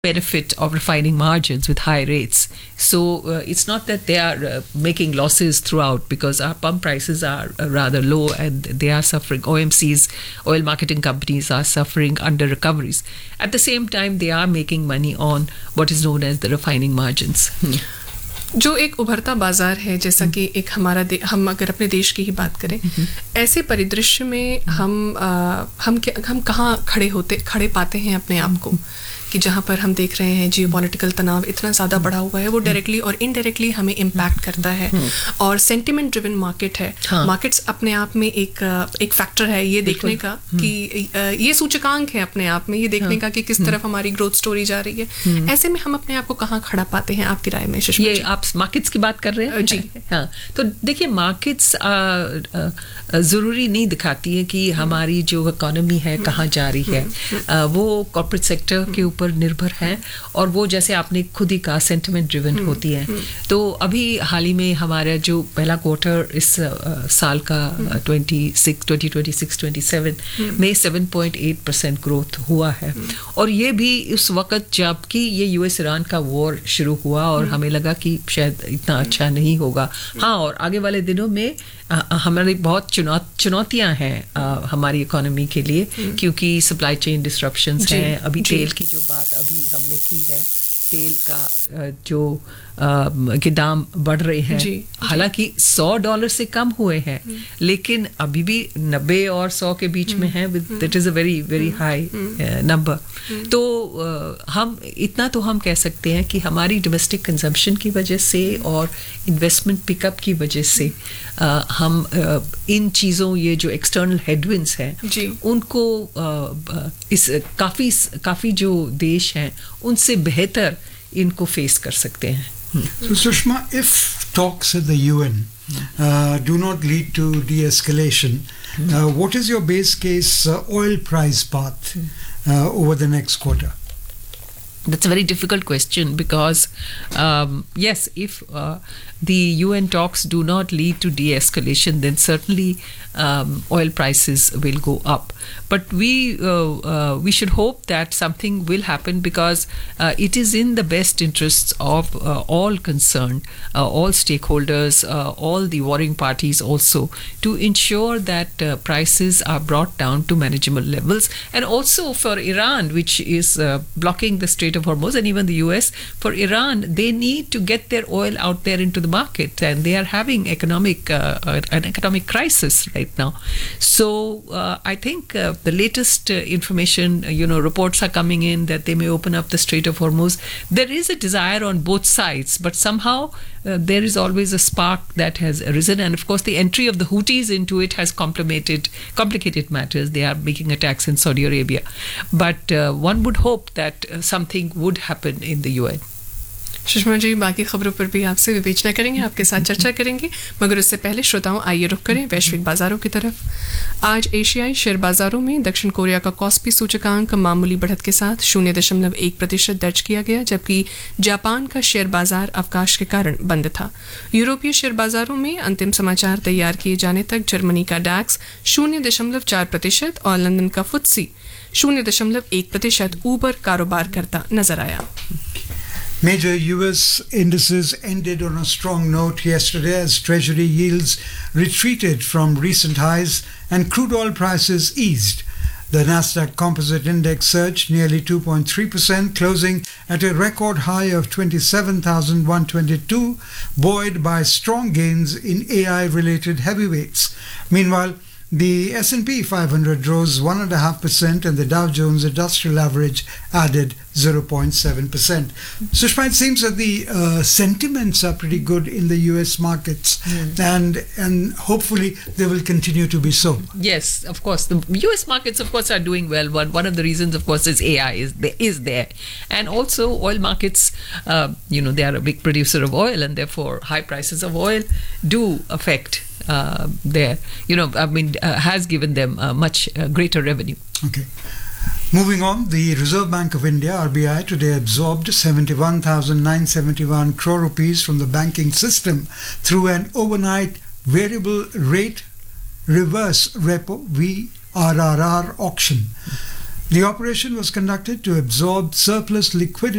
benefit of refining margins with high rates. So it's not that they are making losses throughout, because our pump prices are rather low and they are suffering. OMCs, oil marketing companies, are suffering under recoveries. At the same time, they are making money on what is known as the refining margins. जो एक उभरता बाजार है, जैसा कि एक हमारा हम अगर अपने देश की ही बात करें, ऐसे परिदृश्य में हम कहाँ खड़े पाते हैं अपने आप को, कि जहाँ पर हम देख रहे हैं जियोपॉलिटिकल तनाव इतना ज़्यादा बढ़ा हुआ है, वो डायरेक्टली और इनडायरेक्टली हमें इम्पैक्ट करता है, और सेंटिमेंट ड्रिवन मार्केट है. मार्केट्स अपने आप में एक फैक्टर है ये देखने का कि ये सूचकांक है अपने आप में ये देखने का कि किस तरफ हमारी ग्रोथ स्टोरी जा रही है. ऐसे में हम अपने आप को कहाँ खड़ा पाते हैं आपकी राय में? ये आप मार्केट्स की बात कर रहे हैं? जी हाँ. तो देखिए, मार्केट्स ज़रूरी नहीं दिखाती है कि हमारी जो इकोनॉमी है कहाँ जा रही है. वो कॉर्पोरेट सेक्टर के ऊपर निर्भर है, और वो जैसे आपने खुद ही कहा सेंटिमेंट ड्रिवन होती है. तो अभी हाल ही में हमारा जो पहला क्वार्टर इस साल का 2026-27 में 7.8% ग्रोथ हुआ है, और ये भी उस वक्त जबकि ये यूएस ईरान का वॉर शुरू हुआ और हमें लगा कि शायद इतना अच्छा नहीं होगा. हाँ, और आगे वाले दिनों में हमारी बहुत चुनौतियां हैं हमारी इकोनॉमी के लिए, क्योंकि सप्लाई चेन डिसरप्शंस हैं. अभी तेल की जो बात अभी हमने की है, तेल का जो के दाम बढ़ रहे हैं, हालांकि $100 से कम हुए हैं, लेकिन अभी भी 90 और 100 के बीच में है. That is a very very high number. तो हम इतना तो हम कह सकते हैं कि हमारी डोमेस्टिक कंजम्पशन की वजह से और इन्वेस्टमेंट पिकअप की वजह से हम इन चीज़ों, ये जो एक्सटर्नल हेडविंड्स हैं, उनको इस काफ़ी जो देश हैं उनसे बेहतर इनको फेस कर सकते हैं. So Sushma, if talks at the UN do not lead to de-escalation, what is your base case oil price path over the next quarter? That's a very difficult question, because yes, if the UN talks do not lead to de-escalation, then certainly oil prices will go up. But we should hope that something will happen, because it is in the best interests of all concerned, all stakeholders, all the warring parties also, to ensure that prices are brought down to manageable levels. And also for Iran, which is blocking the Strait of Hormuz, and even the US, for Iran, they need to get their oil out there into the market, and they are having an economic crisis right now. So I think the latest information, reports are coming in that they may open up the Strait of Hormuz. There is a desire on both sides, but somehow there is always a spark that has arisen, and of course the entry of the Houthis into it has complicated matters. They are making attacks in Saudi Arabia, but one would hope that something would happen in the UN. Sushma ji, बाकी खबरों पर भी आपसे विवेचना करेंगे, आपके साथ चर्चा करेंगे, मगर उससे पहले श्रोताओं आइए रुख करें वैश्विक बाजारों की तरफ. आज एशियाई शेयर बाजारों में दक्षिण कोरिया का कॉस्पी सूचकांक मामूली बढ़त के साथ 0.1% दर्ज किया गया, जबकि जापान का शेयर बाजार अवकाश के कारण बंद था. यूरोपीय शेयर बाजारों में अंतिम समाचार तैयार किए जाने तक जर्मनी का डैक्स 0.4% और लंदन का फुत्सी 0.1% ऊपर कारोबार करता नजर आया. Major US indices ended on a strong note yesterday as Treasury yields retreated from recent highs and crude oil prices eased. The Nasdaq Composite Index surged nearly 2.3%, closing at a record high of 27,122, buoyed by strong gains in AI-related heavyweights. Meanwhile, the S&P 500 rose 1.5% and the Dow Jones Industrial Average added 0.7%. Sushma, it seems that the sentiments are pretty good in the US markets, and hopefully they will continue to be so. Yes, of course. The US markets, of course, are doing well. One of the reasons, of course, is AI is there. And also oil markets, they are a big producer of oil, and therefore high prices of oil do affect has given them much greater revenue. Okay. Moving on, the Reserve Bank of India, RBI, today absorbed 71,971 crore rupees from the banking system through an overnight variable rate reverse repo VRRR auction. The operation was conducted to absorb surplus liquidity